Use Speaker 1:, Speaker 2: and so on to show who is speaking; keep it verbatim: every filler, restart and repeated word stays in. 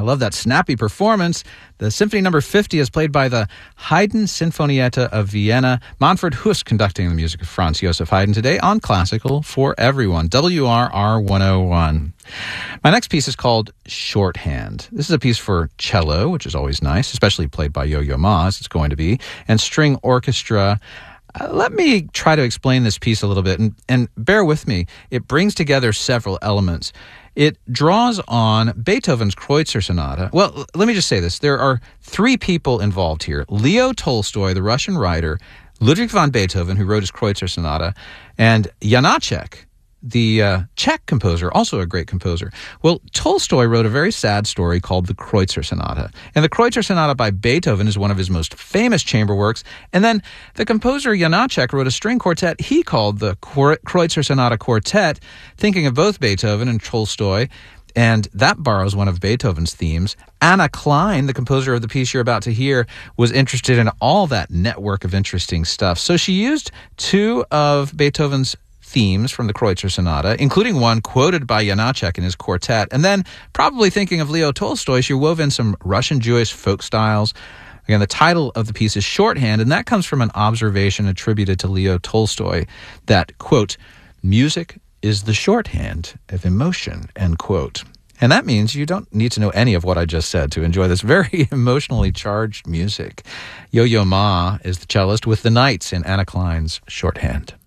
Speaker 1: love that snappy performance. The Symphony Number fifty is played by the Haydn Sinfonietta of Vienna. Manfred Huss conducting the music of Franz Joseph Haydn today on Classical for Everyone, W R R one oh one. My next piece is called Shorthand. This is a piece for cello, which is always nice, especially played by Yo-Yo Ma, as it's going to be, and string orchestra. Uh, let me try to explain this piece a little bit, and, and bear with me. It brings together several elements. It draws on Beethoven's Kreutzer Sonata. Well, let me just say this. There are three people involved here. Leo Tolstoy, the Russian writer, Ludwig van Beethoven, who wrote his Kreutzer Sonata, and Janáček, the uh, Czech composer, also a great composer. Well, Tolstoy wrote a very sad story called the Kreutzer Sonata. And the Kreutzer Sonata by Beethoven is one of his most famous chamber works. And then the composer Janáček wrote a string quartet he called the Kreutzer Sonata Quartet, thinking of both Beethoven and Tolstoy. And that borrows one of Beethoven's themes. Anna Klein, the composer of the piece you're about to hear, was interested in all that network of interesting stuff. So she used two of Beethoven's themes from the Kreutzer Sonata, including one quoted by Janáček in his quartet. And then, probably thinking of Leo Tolstoy, she wove in some Russian Jewish folk styles. Again, the title of the piece is Shorthand, and that comes from an observation attributed to Leo Tolstoy that, quote, music is the shorthand of emotion, end quote. And that means you don't need to know any of what I just said to enjoy this very emotionally charged music. Yo-Yo Ma is the cellist with the Knights in Anna Klein's Shorthand.